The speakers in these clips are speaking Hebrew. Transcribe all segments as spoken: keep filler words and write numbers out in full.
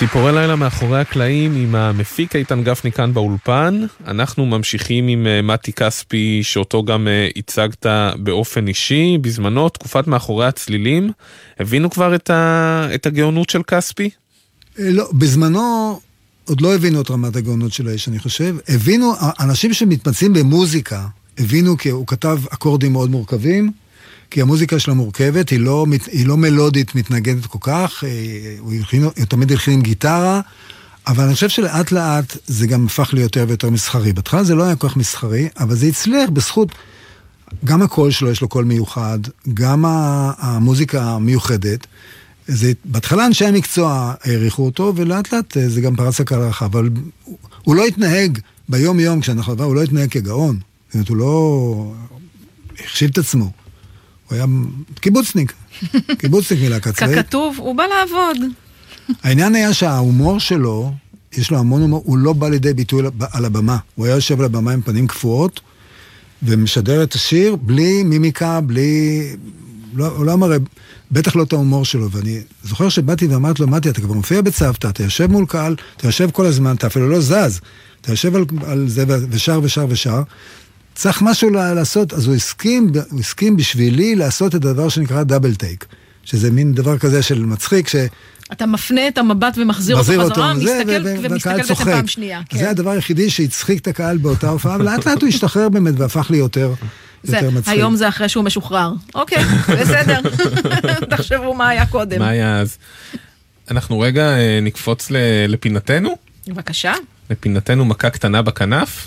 ציפורי לילה מאחורי הקלעים עם המפיק איתן גפני כאן באולפן. אנחנו ממשיכים עם מתי כספי, שאותו גם הצגת באופן אישי בזמנו, תקופת מאחורי הצלילים. הבינו כבר את, ה... את הגאונות של כספי? לא, בזמנו עוד לא הבינו את רמת הגאונות של האיש, אני חושב. הבינו, אנשים שמתמצאים במוזיקה, הבינו כי הוא כתב אקורדים מאוד מורכבים, כי המוזיקה שלה מורכבת, היא לא, היא לא מלודית מתנגדת כל כך, הוא, הלחין, הוא תמיד הלחין עם גיטרה, אבל אני חושב שלאט לאט זה גם הפך לי יותר ויותר מסחרי. בהתחלה זה לא היה כל כך מסחרי, אבל זה הצליח בזכות, גם הקול שלו יש לו קול מיוחד, גם המוזיקה המיוחדת, זה, בהתחלה אנשי המקצוע העריכו אותו, ולאט לאט זה גם פרץ לקהל הרחב, אבל הוא, הוא לא התנהג ביום יום כשאנחנו עבר, הוא לא התנהג כגאון, זאת אומרת, הוא לא החשיב את עצמו. הוא היה קיבוצניק, קיבוצניק מלהקה צבאית. ככתוב, הוא בא לעבוד. העניין היה שההומור שלו, יש לו המון הומור, הוא לא בא לידי ביטוי על הבמה. הוא היה יושב על הבמה עם פנים קפואות, ומשדר את השיר בלי מימיקה, בלי... לא, הוא לא אמר, בטח לא את ההומור שלו, ואני זוכר שבאתי ואמרת לו, מתי, אתה כבר מופיע בצוותא, אתה יושב מול קהל, אתה יושב כל הזמן, אתה אפילו לא זז, אתה יושב על, על זה ושר ושר ושר, צריך משהו לעשות, אז הוא הסכים, הוא הסכים בשבילי לעשות את הדבר שנקרא דאבל טייק, שזה מין דבר כזה של מצחיק, ש... אתה מפנה את המבט ומחזיר אותו חזרה, מסתכל ומסתכל בעצם פעם שנייה. זה הדבר היחידי שהצחיק את הקהל באותה הופעה, ולאט לאט הוא השתחרר באמת והפך לי יותר מצחיק. היום זה אחרי שהוא משוחרר. אוקיי, בסדר. תחשבו מה היה קודם. מה היה אז? אנחנו רגע נקפוץ לפינתנו. בבקשה. לפינתנו מכה קטנה בכנף.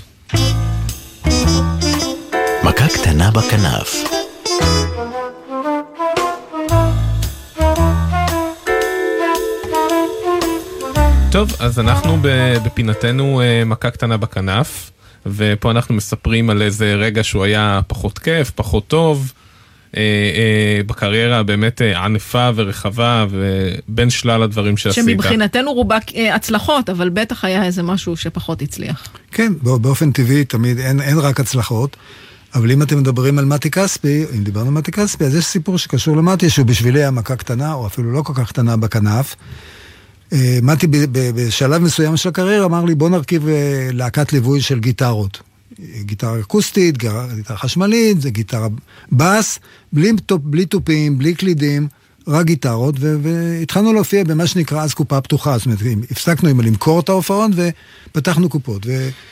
מכה קטנה בכנף. טוב, אז אנחנו בפינתנו מכה קטנה בכנף, ופה אנחנו מספרים על איזה רגע שהוא היה פחות כיף, פחות טוב, בקריירה באמת ענפה ורחבה, ובין שלל הדברים שעשית. שמבחינתנו רובה הצלחות, אבל בטח היה איזה משהו שפחות הצליח. כן, באופן טבעי תמיד אין, אין רק הצלחות, אבל אם אתם מדברים על מתי כספי, אם דיברנו על מתי כספי, אז יש סיפור שקשור למתי, שהוא בשבילי המכה קטנה, או אפילו לא כל כך קטנה בכנף. מתי בשלב מסוים של הקריירה אמר לי, בוא נרכיב להקת ליווי של גיטרות. גיטרה אקוסטית, גיטרה חשמלית, זה גיטרה בס, בלי, בלי טופים, בלי קלידים, רק גיטרות, והתחלנו להופיע במה שנקרא אז קופה פתוחה, זאת אומרת, הפסקנו עם למכור את ההופעות, ופתחנו קופות.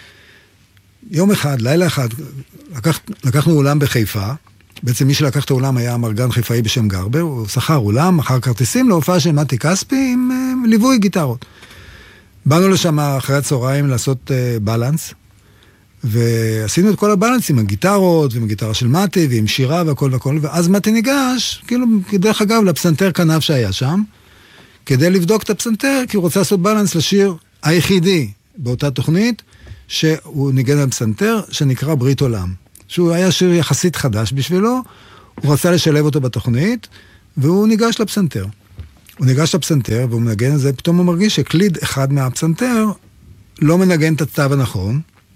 ויום אחד, לילה אחד, לקח, לקחנו אולם בחיפה, בעצם מי שלקח את האולם היה מרגן חיפאי בשם גרבר, הוא שכר אולם, מחר כרטיסים להופעה של מתי כספי עם uh, ליווי גיטרות. באנו לשם אחרי הצהריים לעשות uh, בלנס, ועשינו את כל הבלנס עם הגיטרות, ועם הגיטרה של מתי, ועם שירה והכל והכל, ואז מתי ניגש, כאילו, דרך אגב, לפסנתר כנף שהיה שם, כדי לבדוק את הפסנתר, כי הוא רוצה לעשות בלנס לשיר היחידי באותה תוכנית, שהוא ניגן על פסנתר, שנקרא ברית עולם. שהוא היה שיר יחסית חדש בשבילו, הוא רצה לשלב אותו בתוכנית, והוא ניגש לפסנתר. הוא ניגש לפסנתר, והוא מנגן את זה, פתאום הוא מרגיש שקליד אחד מהפסנתר לא מנגן את הצו הנכון.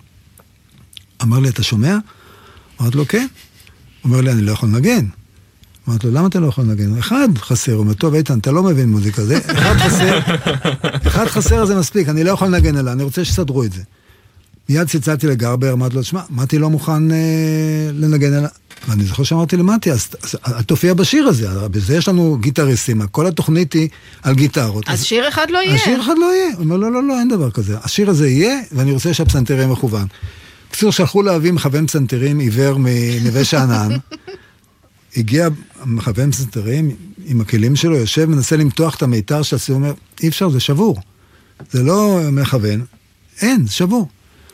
אמר לי, אתה שומע? אמרתי לו, כן. הוא אומר לי, אני לא יכול לנגן. אמרתי לו, למה אתה לא יכול לנגן? אחד חסר. הוא אומר, טוב, איתן, אתה לא מבין מוזיקה. זה אחד חסר, אחד חסר זה מספיק, אני לא יכול לנגן אליה, אני רוצה שסדרו את זה. מיד ציצאתי לגרבר, אמרתי לו, תשמע, מתי לא מוכן אה, לנגן אליה. ואני זוכר שאמרתי למתי, אז, אז אל תופיע בשיר הזה, בזה יש לנו גיטריסטים, כל התוכנית היא על גיטרות. אז, אז שיר אחד לא יהיה. אז שיר אחד לא יהיה. הוא אומר, לא, לא, לא, אין דבר כזה. השיר הזה יהיה, ואני רוצה שהפסנתר יהיה מכוון. קצור, שלחו להביא מכוון פסנתרים עיוור מנווה שאנן, הגיע מכוון פסנתרים עם הכלים שלו, יושב, מנסה למתוח את המיתר שעשו, הוא אומר, אי אפשר, זה שבור. זה לא מכוון, אין, זה שבור.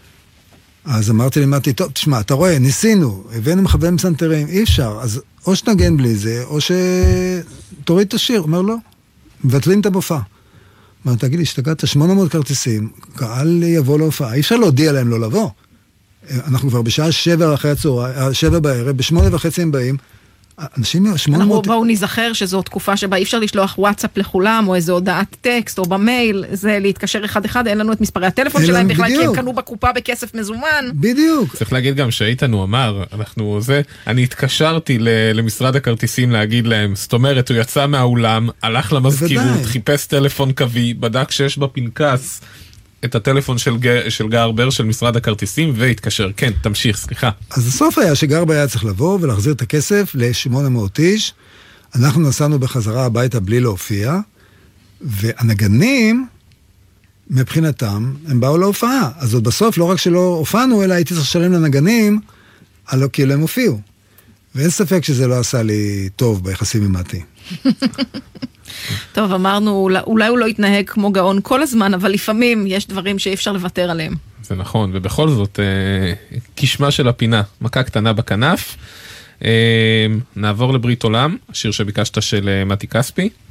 אז אמרתי לי, אמרתי, טוב, תשמע, אתה רואה, ניסינו, הבאנו מכוון פסנתרים, אי אפשר, אז או שנגן בלי זה, או שתוריד את השיר. אומר, לא, מבטלים את המופע. אמר, תגיד לי, השתגעת שמונה מאות כרטיסים, קהל יבוא להופעה, אי אפשר להודיע להם לא לבוא. אנחנו כבר בשעה שבע אחרי הצהריים, שבע בערב, בשמונה וחצי הם באים, אנשים, שמונה אנחנו מאות... בואו נזכר שזו תקופה שבה אי אפשר לשלוח וואטסאפ לכולם, או איזו הודעת טקסט, או במייל, זה להתקשר אחד אחד, אין לנו את מספרי הטלפון שלהם בכלל, כי הם קנו בקופה בכסף מזומן. בדיוק. צריך להגיד גם שאיתן הוא אמר, אנחנו זה, אני התקשרתי למשרד הכרטיסים להגיד להם, זאת אומרת, הוא יצא מהאולם, הלך למזכירות, חיפש טלפון קווי, בדק שיש בפנקס את הטלפון של, של גרבר, של משרד הכרטיסים, והתקשר. כן, תמשיך, סליחה. אז הסוף היה שגרבר היה צריך לבוא ולהחזיר את הכסף ל-שמונה מאות איש. אנחנו נסענו בחזרה הביתה בלי להופיע, והנגנים, מבחינתם, הם באו להופעה. אז עוד בסוף, לא רק שלא הופענו, אלא הייתי צריך לשלם לנגנים, על כאילו הם הופיעו. ואין ספק שזה לא עשה לי טוב ביחסים עם מתי. טוב, אמרנו, אולי הוא לא יתנהג כמו גאון כל הזמן, אבל לפעמים יש דברים שאי אפשר לוותר עליהם. זה נכון, ובכל זאת, אה, כשמה של הפינה, מכה קטנה בכנף. אה, נעבור לברית עולם, השיר שביקשת של אה, מתי כספי.